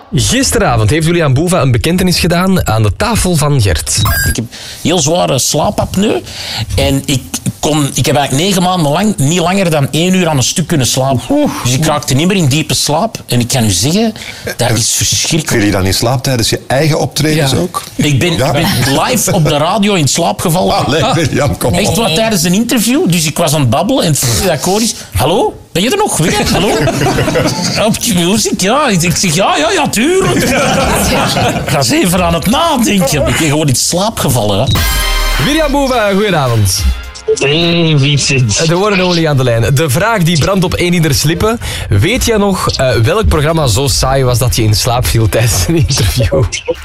Gisteravond heeft William Boeva een bekentenis gedaan aan de tafel van Gert. Ik heb heel zware slaapapneu en ik heb eigenlijk 9 maanden lang niet langer dan 1 uur aan een stuk kunnen slapen. Dus ik raakte niet meer in diepe slaap. En ik kan u zeggen, dat is verschrikkelijk. Viel je dan in slaap tijdens je eigen optredens ook? Ik ben live op de radio in slaap gevallen. William, kom op. Echt wat tijdens een interview. Dus ik was aan het babbelen en dat koor is... Hallo? Ben je er nog? Weer? Hallo? Op muziek, ja. Ik zeg, ja, tuurlijk. Ik ga eens even aan het nadenken. Ik ben gewoon in slaap gevallen. Hè. William Boeva, goedenavond. Hey Vincent. De worden olie aan de lijn. De vraag die brandt op een ieders lippen. Weet jij nog welk programma zo saai was dat je in slaap viel tijdens een interview?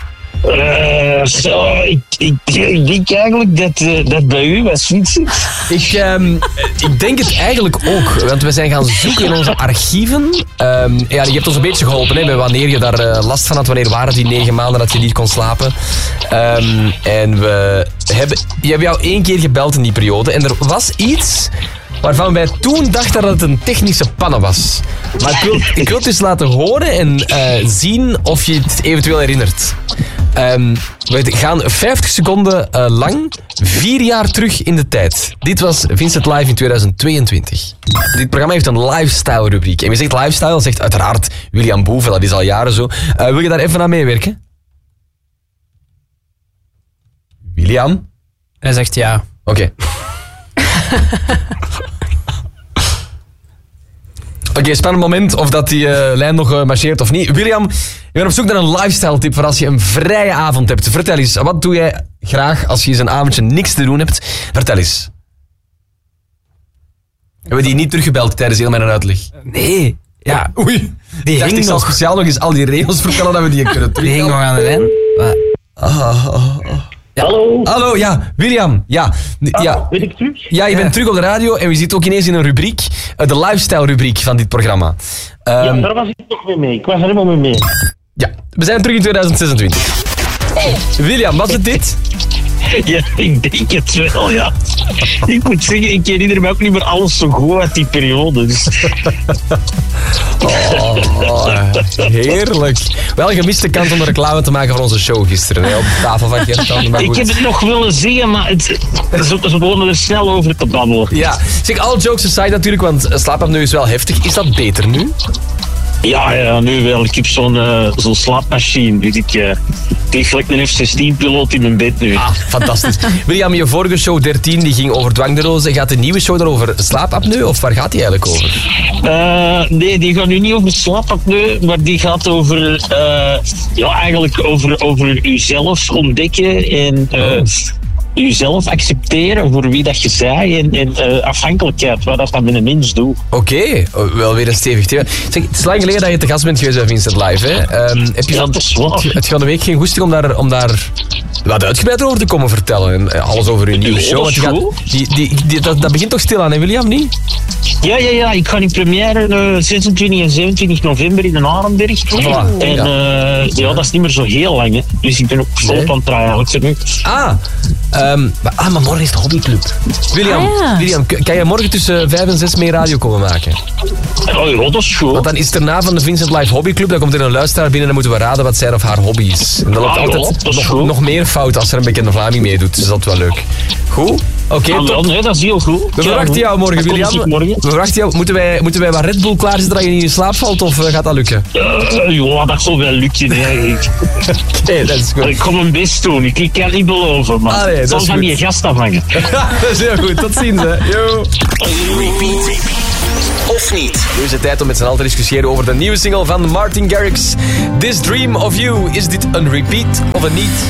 Ik denk eigenlijk dat bij u was, Vincent. Ik denk het eigenlijk ook, want we zijn gaan zoeken in onze archieven. Je hebt ons een beetje geholpen hè, bij wanneer je daar last van had, wanneer waren die 9 maanden dat je niet kon slapen. En we hebben jou 1 keer gebeld in die periode en er was iets waarvan wij toen dachten dat het een technische panne was. Maar ik wil het dus laten horen en zien of je het eventueel herinnert. We gaan 50 seconden lang 4 jaar terug in de tijd. Dit was Vincent Live in 2022. Dit programma heeft een lifestyle rubriek. En wie zegt lifestyle, zegt uiteraard William Boeva. Dat is al jaren zo. Wil je daar even aan meewerken? William? Hij zegt ja. Oké. Oké, spannend moment of dat die lijn nog marcheert of niet. William, je bent op zoek naar een lifestyle tip voor als je een vrije avond hebt. Vertel eens, wat doe jij graag als je eens een avondje niks te doen hebt? Vertel eens. Hebben we die niet teruggebeld tijdens heel mijn uitleg? Nee. Ja. Oei. Die dacht ik zal speciaal nog eens al die regels vertellen dat we die kunnen terugbellen. Die hing nog aan de lijn. Ja. Hallo, ja, William. Ja. Ben ik terug? Ja, je bent terug op de radio en we zitten ook ineens in een rubriek, de lifestyle rubriek van dit programma. Ja, daar was ik toch mee mee. Ik was er helemaal mee. Ja, we zijn terug in 2026. William, wat is dit? Ja, ik denk het wel, ja. Ik moet zeggen, ik herinner me ook niet meer alles zo goed uit die periode. Dus. Heerlijk. Wel een gemiste kans om een reclame te maken voor onze show gisteren. Hè, op de tafel van Gert. Ik heb het nog willen zeggen, maar ze begonnen er snel over te babbelen. Ja, zeg, all jokes aside natuurlijk, want slaapapneu is wel heftig. Is dat beter nu? Ja, nu wel. Ik heb zo'n slaapmachine. Dus ik lig gelijk een F-16-piloot in mijn bed nu. Ah, fantastisch. William, je vorige show 13 die ging over dwangneurose. Gaat de nieuwe show dan over slaapapneu of waar gaat die eigenlijk over? Nee, die gaat nu niet over slaapapneu, maar die gaat over, eigenlijk over uzelf ontdekken en jezelf accepteren voor wie dat je bent en afhankelijkheid, wat dat met een mens doet. Oké, wel weer een stevig thema. Zeg, het is lang geleden dat je te gast bent geweest bij Vincent Live. Hè? Heb je van de week geen goesting om daar wat uitgebreider over te komen vertellen? En alles over je nieuwe show. Want dat begint toch stil aan, hè, William, niet? Ja. Ik ga in première 26 en 27 november in de Arenberg. Voilà. En dat is niet meer zo heel lang, hè. Dus ik ben ook vol aan het draaien. Maar morgen is de hobbyclub. William, kan je morgen tussen 5 en 6 mee radio komen maken? Ja, dat is goed. Want dan is het erna van de Vincent Live Hobbyclub, dan komt er een luisteraar binnen en dan moeten we raden wat zijn of haar hobby is. En dan loopt altijd nog meer fout als er een bekende Vlaming meedoet, dus dat is wel leuk. Goed? Oké, top. Nee, dat is heel goed. We verwachten jou morgen, William. We verwachten jou. Moeten wij wat Red Bull klaarzetten dat je niet in slaap valt, of gaat dat lukken? Ja, dat zal wel lukken. Oké, dat is goed. Ik ga mijn best doen. Ik kan het niet beloven, maar het zal van je gast afhangen. Dat is heel goed. Tot ziens, hè. Yo. Repeat. Of niet? Nu is het tijd om met z'n allen te discussiëren over de nieuwe single van Martin Garrix. This Dream of You. Is dit een repeat of een niet?